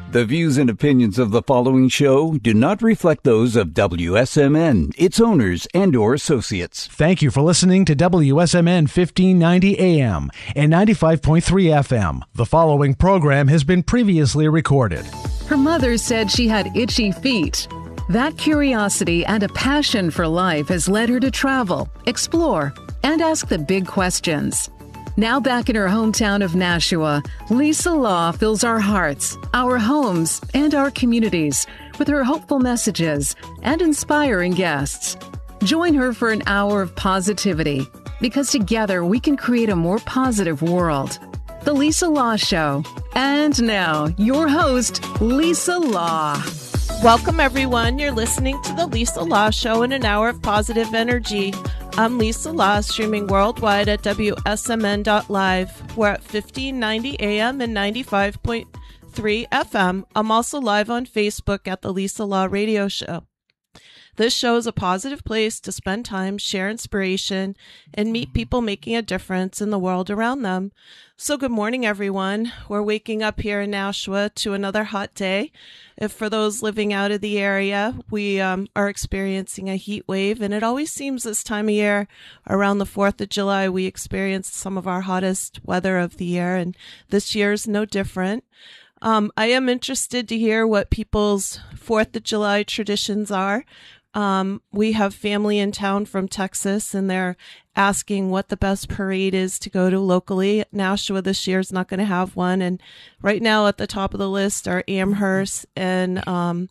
The views and opinions of the following show do not reflect those of WSMN, its owners, and/or associates. Thank you for listening to WSMN 1590 AM and 95.3 FM. The following program has been previously recorded. Her mother said she had itchy feet. That curiosity and a passion for life has led her to travel, explore, and ask the big questions. Now back in her hometown of Nashua, Lisa Law fills our hearts, our homes, and our communities with her hopeful messages and inspiring guests. Join her for an hour of positivity, because together we can create a more positive world. The Lisa Law Show. And now, your host, Lisa Law. Welcome, everyone. You're listening to the Lisa Law Show in an hour of positive energy. I'm Lisa Law, streaming worldwide at WSMN.live. We're at 1590 AM and 95.3 FM. I'm also live on Facebook at the Lisa Law Radio Show. This show is a positive place to spend time, share inspiration, and meet people making a difference in the world around them. So good morning, everyone. We're waking up here in Nashua to another hot day. If for those living out of the area, we are experiencing a heat wave, and it always seems this time of year, around the 4th of July, we experience some of our hottest weather of the year, and this year is no different. I am interested to hear what people's 4th of July traditions are. We have family in town from Texas, and they're asking what the best parade is to go to locally. Nashua this year is not going to have one. And right now at the top of the list are Amherst and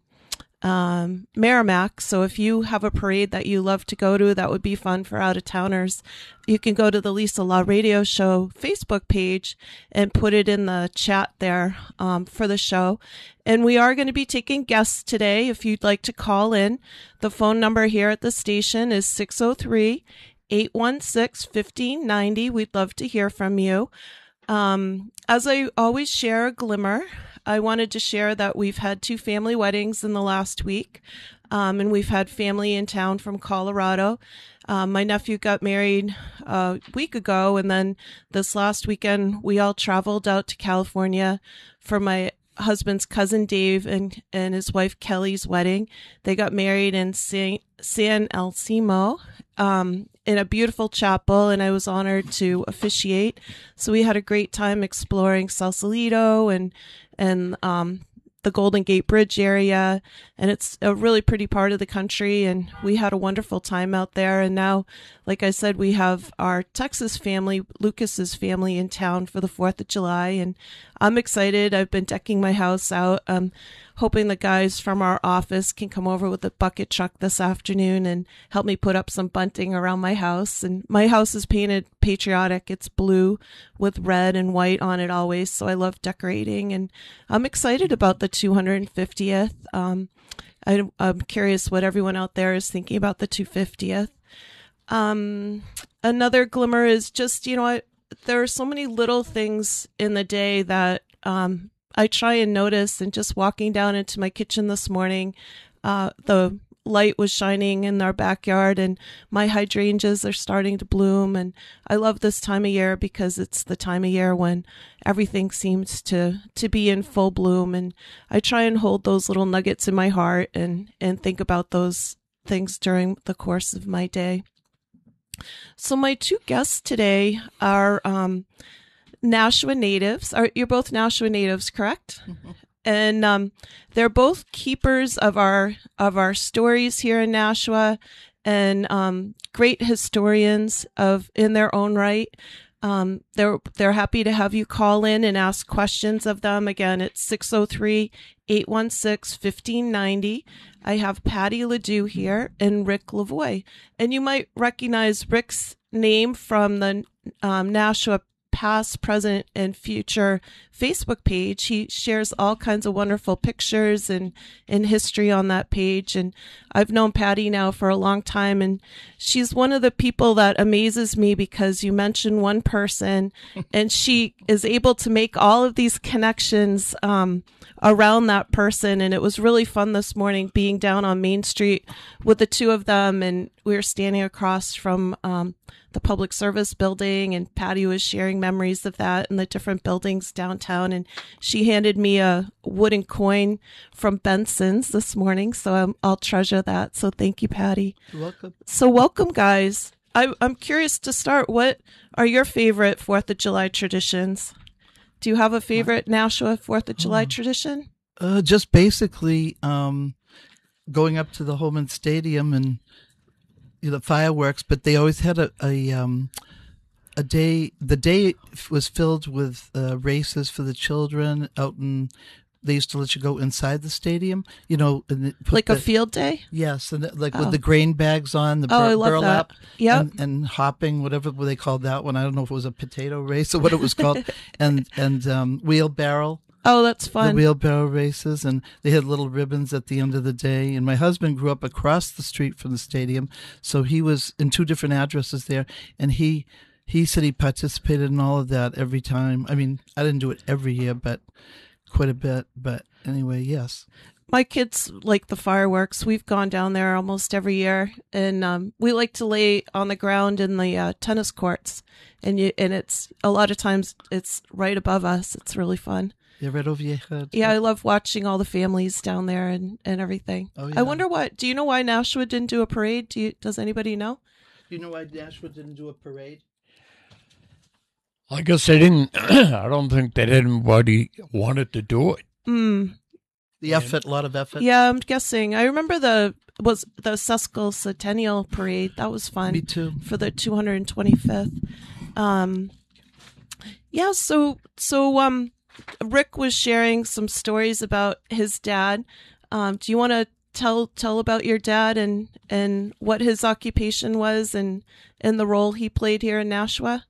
Merrimack. So if you have a parade that you love to go to, that would be fun for out-of-towners. You can go to the Lisa Law Radio Show Facebook page and put it in the chat there for the show. And we are going to be taking guests today. If you'd like to call in, the phone number here at the station is 603-816-1590. We'd love to hear from you. As I always share a glimmer, I wanted to share that we've had 2 family weddings in the last week, and we've had family in town from Colorado. My nephew got married a week ago, and then this last weekend we all traveled out to California for my husband's cousin Dave and his wife Kelly's wedding. They got married in San Elcimo, in a beautiful chapel, and I was honored to officiate. So we had a great time exploring Sausalito and the Golden Gate Bridge area, and it's a really pretty part of the country, and we had a wonderful time out there. And now, like I said, we have our Texas family, Lucas's family, in town for the 4th of July, and I'm excited. I've been decking my house out. Hoping the guys from our office can come over with a bucket truck this afternoon and help me put up some bunting around my house. And my house is painted patriotic. It's blue with red and white on it always, so I love decorating, and I'm excited about the 250th. I'm curious what everyone out there is thinking about the 250th. Another glimmer is just, there are so many little things in the day that I try and notice. And just walking down into my kitchen this morning, the light was shining in our backyard, and my hydrangeas are starting to bloom. And I love this time of year because it's the time of year when everything seems to be in full bloom. And I try and hold those little nuggets in my heart and think about those things during the course of my day. So my 2 guests today are Nashua natives. You're both Nashua natives, correct? Mm-hmm. And they're both keepers of our stories here in Nashua, and great historians in their own right. They're happy to have you call in and ask questions of them. Again, it's 603-816-1590. I have Patty Ledoux here and Rick Lavoie. And you might recognize Rick's name from the Nashua past, present, and future Facebook page. He shares all kinds of wonderful pictures and history on that page. And I've known Patty now for a long time, and she's one of the people that amazes me because you mention one person and she is able to make all of these connections around that person. And it was really fun this morning being down on Main Street with the 2 of them, and we were standing across from the public service building, and Patty was sharing memories of that and the different buildings downtown. And she handed me a wooden coin from Benson's this morning, so I'll treasure that. So thank you, Patty. You're welcome. So welcome, guys. I'm curious to start. What are your favorite 4th of July traditions? Do you have a favorite Nashua 4th of July tradition? Just basically going up to the Holman Stadium and the fireworks, but they always had a day. The day was filled with races for the children out in. They used to let you go inside the stadium, and like a field day. Yes, and with the grain bags on, the I love burlap, that. and hopping, whatever they called that one. I don't know if it was a potato race or what it was called, and wheelbarrow. Oh, that's fun. The wheelbarrow races, and they had little ribbons at the end of the day. And my husband grew up across the street from the stadium, so he was in 2 different addresses there, and he said he participated in all of that every time. I mean, I didn't do it every year, but quite a bit. But anyway, yes. My kids like the fireworks. We've gone down there almost every year, and we like to lay on the ground in the tennis courts, and it's a lot of times it's right above us. It's really fun. Yeah, right over your head. Yeah, I love watching all the families down there and everything. Oh, yeah. I wonder do you know why Nashua didn't do a parade? Does anybody know? You know why Nashua didn't do a parade? I guess they didn't. I don't think that anybody wanted to do it. The effort, a lot of effort. Yeah, I'm guessing. I remember the Sesquicentennial parade. That was fun. Me too. For the 225th. Yeah. So Rick was sharing some stories about his dad. Do you want to tell about your dad and what his occupation was and the role he played here in Nashua?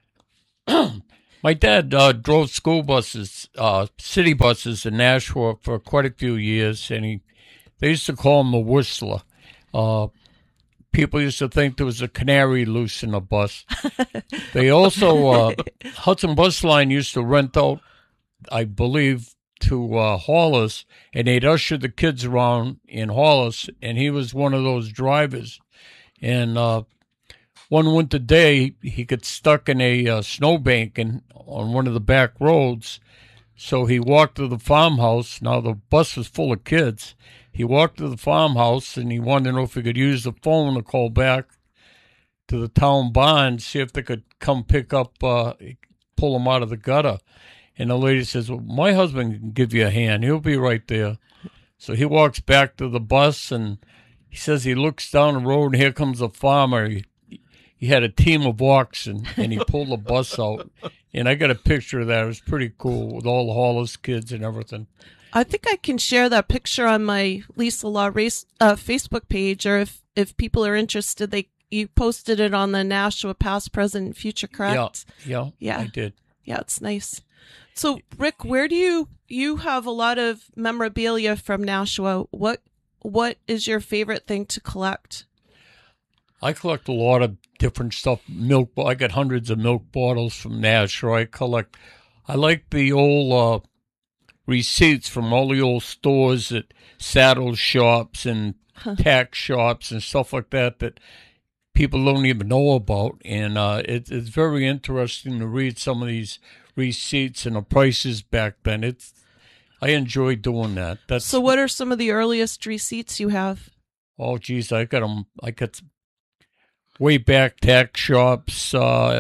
My dad drove school buses, city buses in Nashua for quite a few years, and they used to call him the Whistler. People used to think there was a canary loose in a bus. They also, Hudson Bus Line used to rent out, I believe, to haulers, and they'd usher the kids around in haulers, and he was one of those drivers. And one winter day, he got stuck in a snowbank on one of the back roads, so he walked to the farmhouse. Now, the bus was full of kids. He walked to the farmhouse, and he wanted to know if he could use the phone to call back to the town barn, see if they could come pick up, pull him out of the gutter. And the lady says, well, my husband can give you a hand. He'll be right there. So he walks back to the bus, and he says he looks down the road, and here comes a farmer. He had a team of oxen, and he pulled the bus out. And I got a picture of that. It was pretty cool with all the haulers, kids, and everything. I think I can share that picture on my Lisa Law Race Facebook page, or if people are interested, you posted it on the Nashua Past, Present, Future, correct? Yeah, I did. Yeah, it's nice. So, Rick, where do you have a lot of memorabilia from Nashua? What is your favorite thing to collect? I collect a lot of different stuff. Milk. I got hundreds of milk bottles from Nashua. I like the old receipts from all the old stores at saddle shops and tack shops and stuff like that people don't even know about. And it's very interesting to read some of these receipts and the prices back then. I enjoy doing that. So what are some of the earliest receipts you have? Oh, geez, I got them. I got way back tack shops,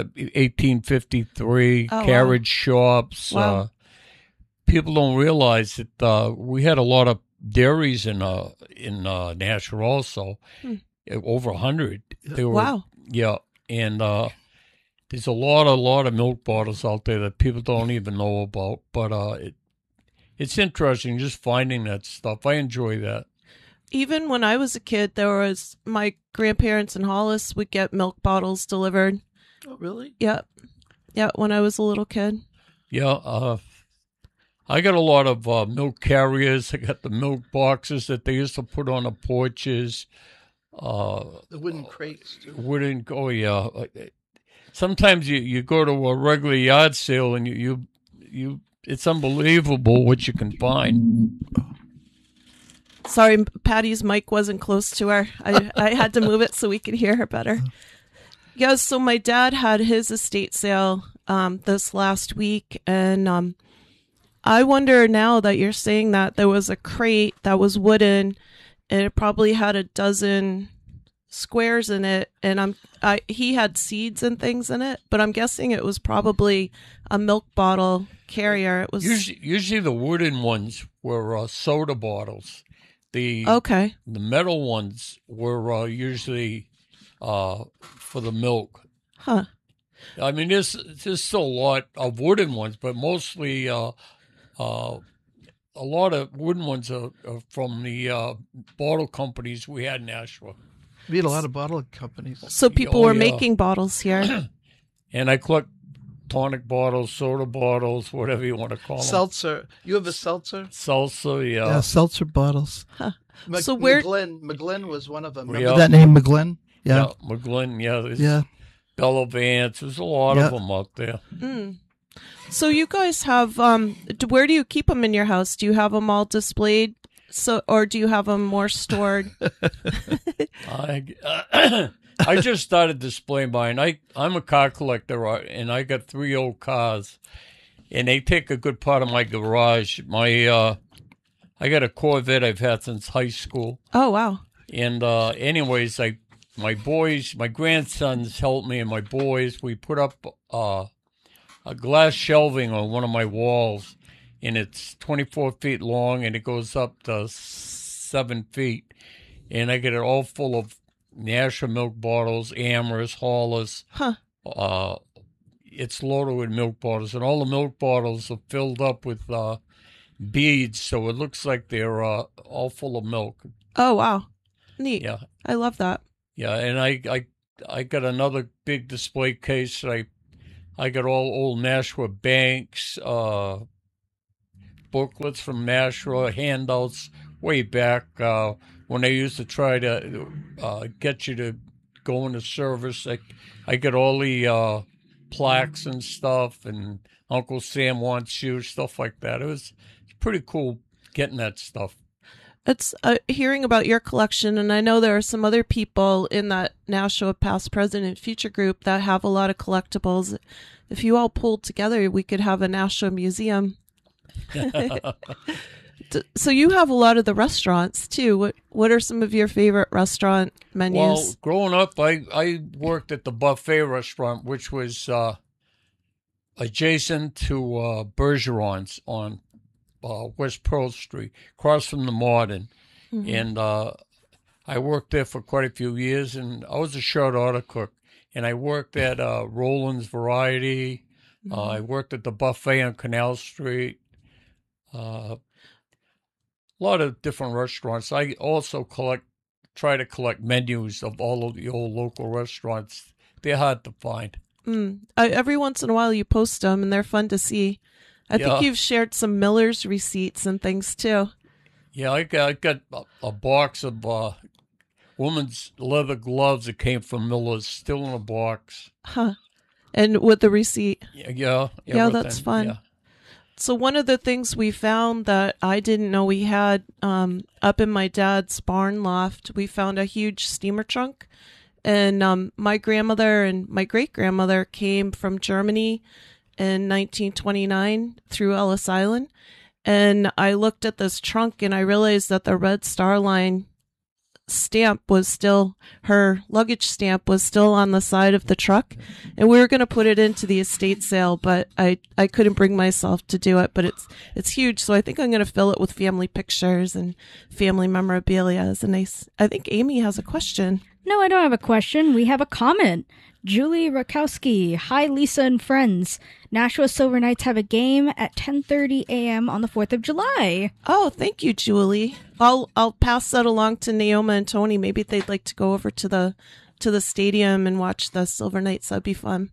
1853, carriage shops. Wow. People don't realize that we had a lot of dairies in Nashua also, over 100. Wow. Yeah, and there's a lot of milk bottles out there that people don't even know about. But it's interesting just finding that stuff. I enjoy that. Even when I was a kid, my grandparents in Hollis would get milk bottles delivered. Oh, really? Yeah, when I was a little kid. Yeah, I got a lot of milk carriers. I got the milk boxes that they used to put on the porches. The wooden crates. Oh, yeah. Sometimes you go to a regular yard sale and you it's unbelievable what you can find. Sorry, Patty's mic wasn't close to her. I had to move it so we could hear her better. Yes, so my dad had his estate sale this last week, and I wonder now that you're saying that there was a crate that was wooden, and it probably had a dozen squares in it, and he had seeds and things in it, but I'm guessing it was probably a milk bottle carrier. It was usually the wooden ones were soda bottles. The metal ones were usually for the milk. Huh. I mean, there's still a lot of wooden ones, but mostly a lot of wooden ones are from the bottle companies we had in Nashua. We had a lot of bottle companies. So people were making bottles here. And I collect tonic bottles, soda bottles, whatever you want to call them. Seltzer. You have a seltzer? Seltzer, yeah. Yeah, seltzer bottles. Huh. So where McGlynn was one of them. Remember Yeah. that name, McGlynn? Yeah, McGlynn, yeah. Yeah. Bella Vance. There's a lot of them out there. So you guys have, where do you keep them in your house? Do you have them all displayed? Or do you have them more stored? I just started displaying mine. I'm a car collector, and I got 3 old cars, and they take a good part of my garage. I got a Corvette I've had since high school. Oh, wow. And anyways, my grandsons helped me, and my boys, we put up a glass shelving on one of my walls, and it's 24 feet long, and it goes up to 7 feet. And I get it all full of Nashua milk bottles, Amherst, Haulers. Huh. It's loaded with milk bottles, and all the milk bottles are filled up with beads, so it looks like they're all full of milk. Oh, wow. Neat. Yeah. I love that. Yeah, and I got another big display case. I got all old Nashua banks, booklets from Nashua, handouts way back when they used to try to get you to go into service. I got all the plaques and stuff, and Uncle Sam wants you, stuff like that. It was pretty cool getting that stuff. It's hearing about your collection, and I know there are some other people in that Nashua Past, Present, and Future group that have a lot of collectibles. If you all pulled together, we could have a Nashua museum. So you have a lot of the restaurants too. What are some of your favorite restaurant menus? Well, growing up, I worked at the Buffet restaurant, which was adjacent to Bergeron's on West Pearl Street, across from the Modern. Mm-hmm. And I worked there for quite a few years, and I was a short order cook. And I worked at Roland's Variety. Mm-hmm. I worked at the Buffet on Canal Street. A lot of different restaurants. I also try to collect menus of all of the old local restaurants. They're hard to find. Every once in a while you post them, and they're fun to see. I think you've shared some Miller's receipts and things too. Yeah, I got a box of women's leather gloves that came from Miller's, still in a box. Huh. And with the receipt. Yeah, that's fun. Yeah. So one of the things we found that I didn't know we had up in my dad's barn loft, we found a huge steamer trunk. And my grandmother and my great-grandmother came from Germany in 1929 through Ellis Island. And I looked at this trunk and I realized that the Red Star Line stamp was still, her luggage stamp was still on the side of the truck, and we were going to put it into the estate sale, but I couldn't bring myself to do it. But it's huge, so I think I'm going to fill it with family pictures and family memorabilia. It's a nice. I think Amy has a question. No, I don't have a question. We have a comment. Julie Rakowski. Hi, Lisa and friends. Nashua Silver Knights have a game at 10:30 a.m. on the 4th of July. Oh, thank you, Julie. I'll pass that along to Naoma and Tony. Maybe they'd like to go over to the stadium and watch the Silver Knights. That'd be fun.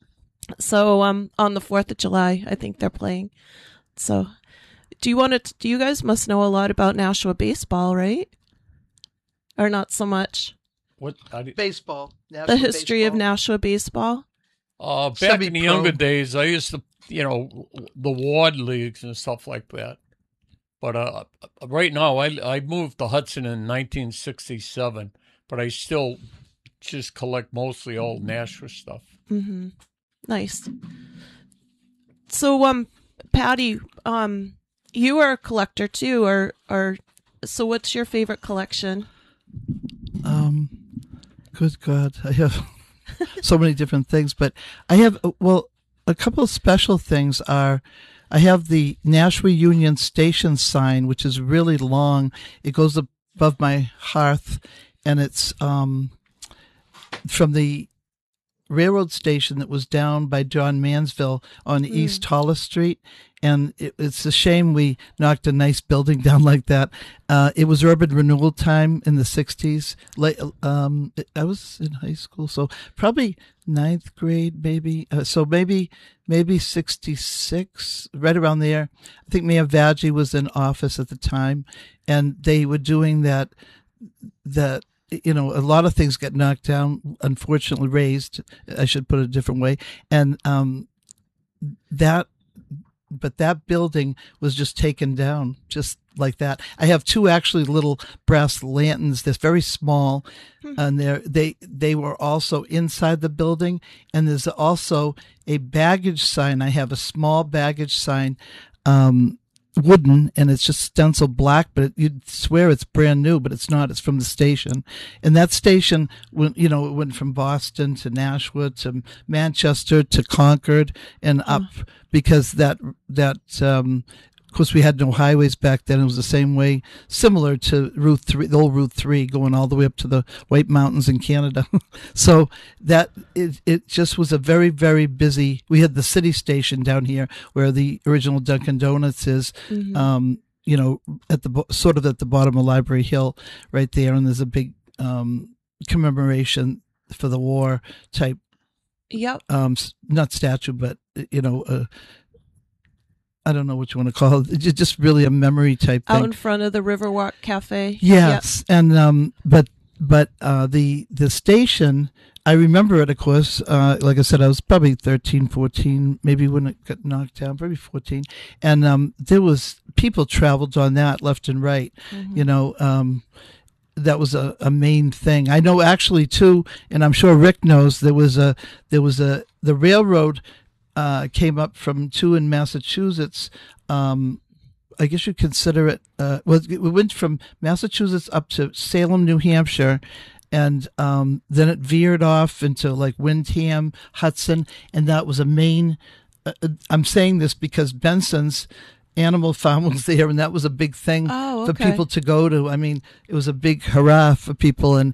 So on the 4th of July, I think they're playing. So do you guys must know a lot about Nashua baseball, right? Or not so much? What? Baseball. The history of Nashua baseball? Back in the younger days, I used to, the ward leagues and stuff like that. But right now, I moved to Hudson in 1967, but I still just collect mostly old Nashua stuff. Mm-hmm. Nice. So, Patty, you are a collector too, or so what's your favorite collection? Good God, I have so many different things, but I have, a couple of special things are, I have the Nashua Union Station sign, which is really long. It goes above my hearth, and it's from the railroad station that was down by John Mansville on East Hollis Street. And it's a shame we knocked a nice building down like that. It was urban renewal time in the 60s. I was in high school, so probably 9th grade, maybe. So maybe 66, right around there. I think Mayor Vaggi was in office at the time, and they were doing that, a lot of things get knocked down, unfortunately raised, I should put it a different way. And but that building was just taken down, just like that. I have two actually little brass lanterns. They're very small, and they were also inside the building. And there's also a baggage sign. I have a small baggage sign, wooden, and it's just stenciled black, but you'd swear it's brand new, but it's not. It's from the station. And that station, it went from Boston to Nashua to Manchester to Concord and up, because of course, we had no highways back then. It was the same way, similar to Route 3, the old Route 3, going all the way up to the White Mountains in Canada. So that it just was a very, very busy. We had the city station down here where the original Dunkin' Donuts is. At the sort of at the bottom of Library Hill, right there, and there's a big commemoration for the war type. Yep. Not statue, but I don't know what you want to call it. It's just really a memory type thing. Out in front of the Riverwalk Cafe. Yes, yep. And but the station, I remember it, of course. Like I said, I was probably 13, 14, maybe when it got knocked down, probably 14. And there was people traveled on that left and right. That was a main thing. I know actually too, and I'm sure Rick knows, the railroad came up from two in Massachusetts. I guess you consider it. We went from Massachusetts up to Salem, New Hampshire, and then it veered off into like Windham, Hudson, and that was a main. I'm saying this because Benson's Animal Farm was there, and that was a big thing for people to go to. I mean, it was a big hurrah for people, and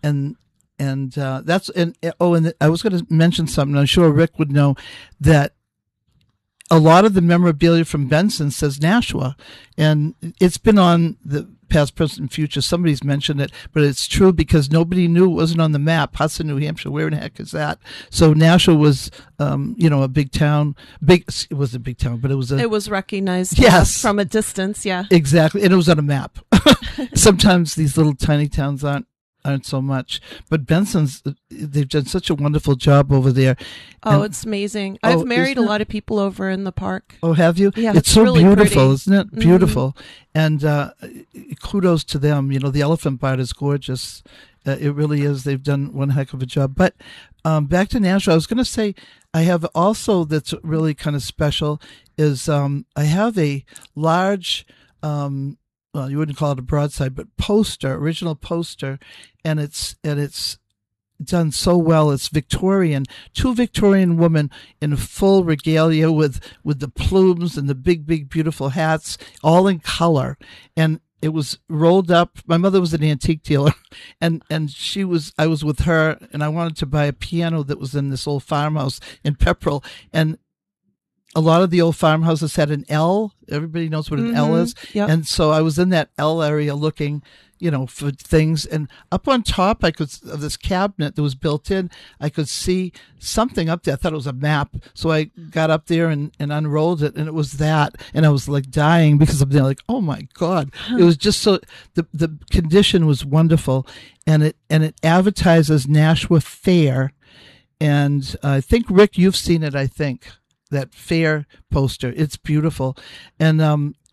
that's and I was going to mention something. I'm sure Rick would know that a lot of the memorabilia from Benson says Nashua, and it's been on the past, present, and future. Somebody's mentioned it, but it's true because nobody knew. It wasn't on the map. Hudson, New Hampshire, where in the heck is that? So Nashua was, a big town. It was a big town, but it was recognized. Yes, from a distance. Yeah, exactly, and it was on a map. Sometimes these little tiny towns aren't so much, but Benson's, they've done such a wonderful job over there. It's amazing. I've married a lot of people over in the park. Oh, have you? Yeah, it's so really beautiful, pretty. Isn't it? Beautiful. And kudos to them. The Elephant Bite is gorgeous. It really is. They've done one heck of a job. But back to Nashua, I was going to say, I have also that's really kind of special is I have a large well, you wouldn't call it a broadside, but original poster, and it's done so well. It's Victorian, two Victorian women in full regalia with the plumes and the big, big, beautiful hats, all in color, and it was rolled up. My mother was an antique dealer, and I was with her, and I wanted to buy a piano that was in this old farmhouse in Pepperell, and a lot of the old farmhouses had an L. Everybody knows what an L is. Yep. And so I was in that L area looking, for things. And up on top, of this cabinet that was built in, I could see something up there. I thought it was a map. So I got up there and unrolled it, and it was that. And I was like dying because I'm there like, oh my God. It was just so, the condition was wonderful. And it advertises Nashua Fair. And I think, Rick, you've seen it, I think. That fair poster. It's beautiful. And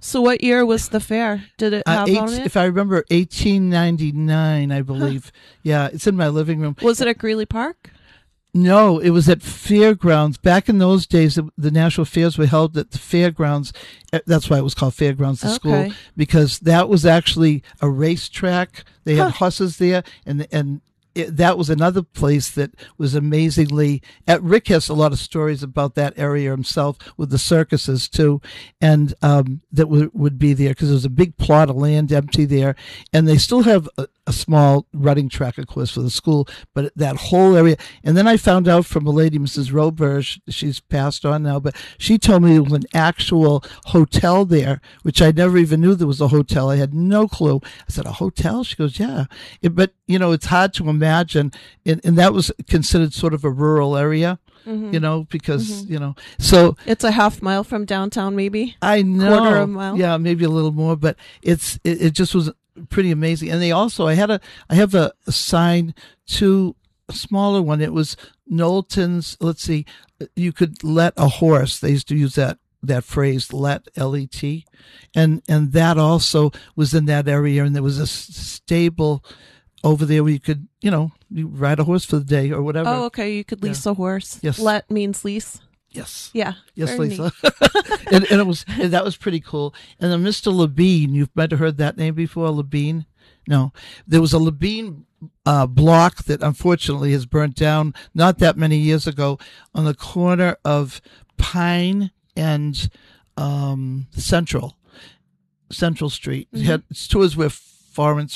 So what year was the fair? Did it have on it? If I remember, 1899, I believe. Yeah, it's in my living room. Was it at Greeley Park? No, it was at fairgrounds. Back in those days, the national fairs were held at the fairgrounds. That's why it was called Fairgrounds, the school, because that was actually a racetrack. They had horses there, and that was another place that was amazingly. Rick has a lot of stories about that area himself with the circuses too, and that would be there because there was a big plot of land empty there, and they still have a small running track, of course, for the school, but that whole area. And then I found out from a lady, Mrs. Roberge, she's passed on now, but she told me there was an actual hotel there, which I never even knew there was a hotel. I had no clue. I said, a hotel? She goes, yeah. But, it's hard to imagine. And that was considered sort of a rural area. Mm-hmm. Because, so. It's a half mile from downtown, maybe? I know. Quarter of a mile? Yeah, maybe a little more, but it just was pretty amazing. And they also, I have a sign to a smaller one. It was Knowlton's, let's see, you could let a horse. They used to use that phrase, let, L-E-T. And that also was in that area. And there was a stable over there where you could, you ride a horse for the day or whatever. Oh, okay. You could lease a horse. Yes. Let means lease. Yes. Yeah. Yes, Lisa. and that was pretty cool. And then Mr. Labine, you've might have heard that name before, Labine? No. There was a Labine block that unfortunately has burnt down not that many years ago on the corner of Pine and Central Street. Mm-hmm. It's towards where Florence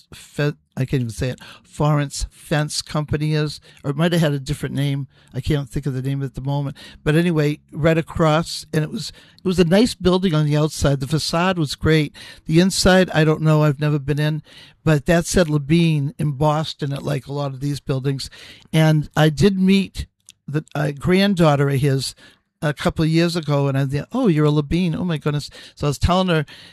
Fence Company is, or it might have had a different name. I can't think of the name at the moment. But anyway, right across, and it was a nice building on the outside. The facade was great. The inside, I don't know. I've never been in, but that said Labine embossed in it, like a lot of these buildings. And I did meet the granddaughter of his a couple of years ago, and I thought, oh, you're a Labine. Oh my goodness. So I was telling her,